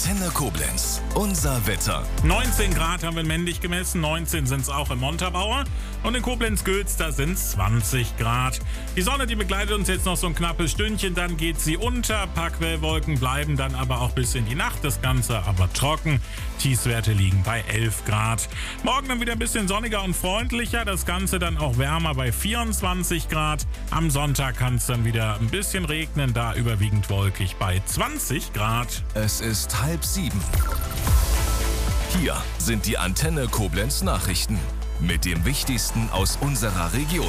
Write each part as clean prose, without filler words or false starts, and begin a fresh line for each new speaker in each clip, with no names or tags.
Antenne Koblenz. Unser Wetter.
19 Grad haben wir in Mendig gemessen, 19 sind es auch in Montabaur. Und in Koblenz-Gülz, da sind es 20 Grad. Die Sonne, die begleitet uns jetzt noch so ein knappes Stündchen, dann geht sie unter. Ein paar Quellwolken bleiben dann aber auch bis in die Nacht. Das Ganze aber trocken. Tiefstwerte liegen bei 11 Grad. Morgen dann wieder ein bisschen sonniger und freundlicher. Das Ganze dann auch wärmer bei 24 Grad. Am Sonntag kann es dann wieder ein bisschen regnen, da überwiegend wolkig bei 20 Grad.
Es ist 6:30. Hier sind die Antenne Koblenz Nachrichten mit dem Wichtigsten aus unserer Region.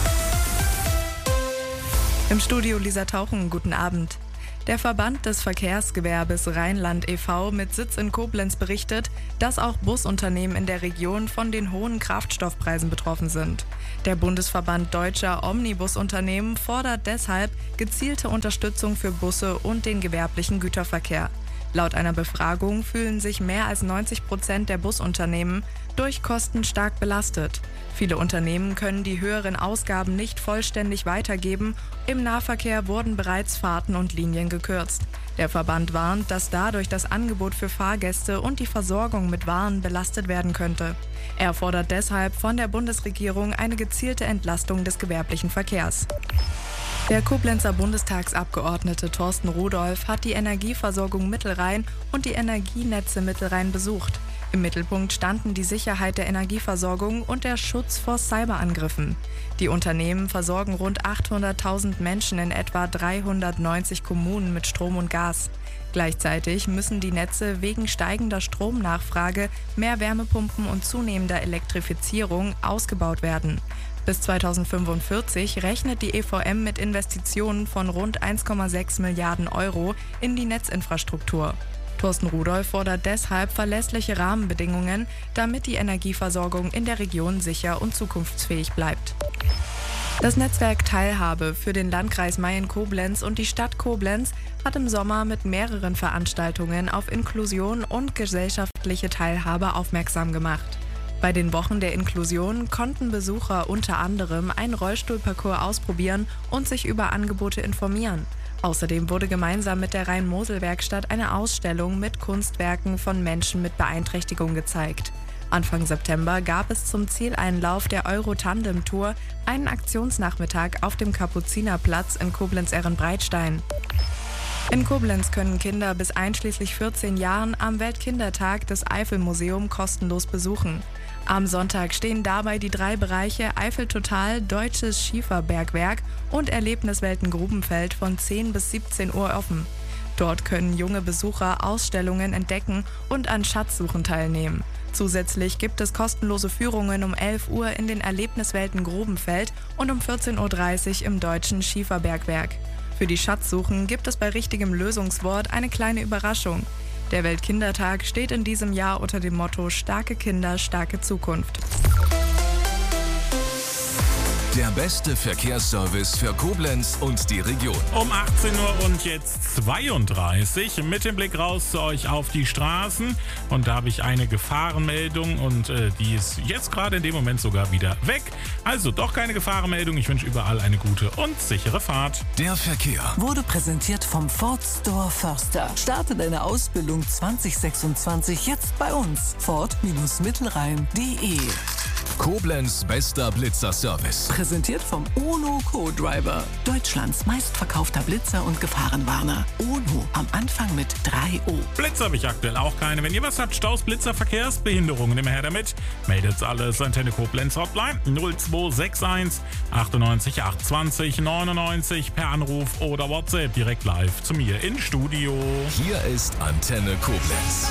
Im Studio Lisa Tauchen, guten Abend. Der Verband des Verkehrsgewerbes Rheinland e.V. mit Sitz in Koblenz berichtet, dass auch Busunternehmen in der Region von den hohen Kraftstoffpreisen betroffen sind. Der Bundesverband deutscher Omnibusunternehmen fordert deshalb gezielte Unterstützung für Busse und den gewerblichen Güterverkehr. Laut einer Befragung fühlen sich mehr als 90% der Busunternehmen durch Kosten stark belastet. Viele Unternehmen können die höheren Ausgaben nicht vollständig weitergeben. Im Nahverkehr wurden bereits Fahrten und Linien gekürzt. Der Verband warnt, dass dadurch das Angebot für Fahrgäste und die Versorgung mit Waren belastet werden könnte. Er fordert deshalb von der Bundesregierung eine gezielte Entlastung des gewerblichen Verkehrs. Der Koblenzer Bundestagsabgeordnete Thorsten Rudolph hat die Energieversorgung Mittelrhein und die Energienetze Mittelrhein besucht. Im Mittelpunkt standen die Sicherheit der Energieversorgung und der Schutz vor Cyberangriffen. Die Unternehmen versorgen rund 800.000 Menschen in etwa 390 Kommunen mit Strom und Gas. Gleichzeitig müssen die Netze wegen steigender Stromnachfrage, mehr Wärmepumpen und zunehmender Elektrifizierung ausgebaut werden. Bis 2045 rechnet die EVM mit Investitionen von rund 1,6 Milliarden Euro in die Netzinfrastruktur. Thorsten Rudolph fordert deshalb verlässliche Rahmenbedingungen, damit die Energieversorgung in der Region sicher und zukunftsfähig bleibt. Das Netzwerk Teilhabe für den Landkreis Mayen-Koblenz und die Stadt Koblenz hat im Sommer mit mehreren Veranstaltungen auf Inklusion und gesellschaftliche Teilhabe aufmerksam gemacht. Bei den Wochen der Inklusion konnten Besucher unter anderem einen Rollstuhlparcours ausprobieren und sich über Angebote informieren. Außerdem wurde gemeinsam mit der Rhein-Mosel-Werkstatt eine Ausstellung mit Kunstwerken von Menschen mit Beeinträchtigung gezeigt. Anfang September gab es zum Zieleinlauf der Euro-Tandem-Tour einen Aktionsnachmittag auf dem Kapuzinerplatz in Koblenz-Ehrenbreitstein. In Koblenz können Kinder bis einschließlich 14 Jahren am Weltkindertag das Eifelmuseum kostenlos besuchen. Am Sonntag stehen dabei die 3 Bereiche Eifel Total, Deutsches Schieferbergwerk und Erlebniswelten Grubenfeld von 10 bis 17 Uhr offen. Dort können junge Besucher Ausstellungen entdecken und an Schatzsuchen teilnehmen. Zusätzlich gibt es kostenlose Führungen um 11 Uhr in den Erlebniswelten Grubenfeld und um 14.30 Uhr im Deutschen Schieferbergwerk. Für die Schatzsuchen gibt es bei richtigem Lösungswort eine kleine Überraschung. Der Weltkindertag steht in diesem Jahr unter dem Motto Starke Kinder, starke Zukunft.
Der beste Verkehrsservice für Koblenz und die Region.
Um 18 Uhr und jetzt 32 mit dem Blick raus zu euch auf die Straßen. Und da habe ich eine Gefahrenmeldung und die ist jetzt gerade in dem Moment sogar wieder weg. Also doch keine Gefahrenmeldung. Ich wünsche überall eine gute und sichere Fahrt.
Der Verkehr
wurde präsentiert vom Ford Store Förster. Starte deine Ausbildung 2026 jetzt bei uns. Ford-Mittelrhein.de.
Koblenz bester Blitzerservice.
Präsentiert vom UNO Co-Driver. Deutschlands meistverkaufter Blitzer und Gefahrenwarner. UNO am Anfang mit 3O.
Blitzer habe ich aktuell auch keine. Wenn ihr was habt, Staus, Blitzer, Verkehrsbehinderungen, immer her damit. Meldet alles. Antenne Koblenz Hotline 0261 98 820 99 per Anruf oder WhatsApp direkt live zu mir ins Studio.
Hier ist Antenne Koblenz.